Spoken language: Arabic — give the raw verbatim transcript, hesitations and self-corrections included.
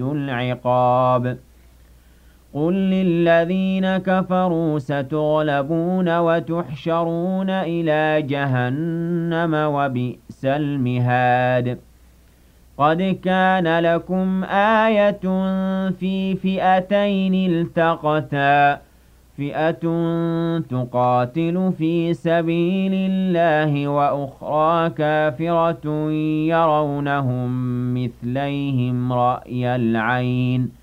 العقاب قل للذين كفروا ستغلبون وتحشرون إلى جهنم وبئس المهاد قد كان لكم آية في فئتين التقتا فئة تقاتل في سبيل الله وأخرى كافرة يرونهم مثليهم رأي العين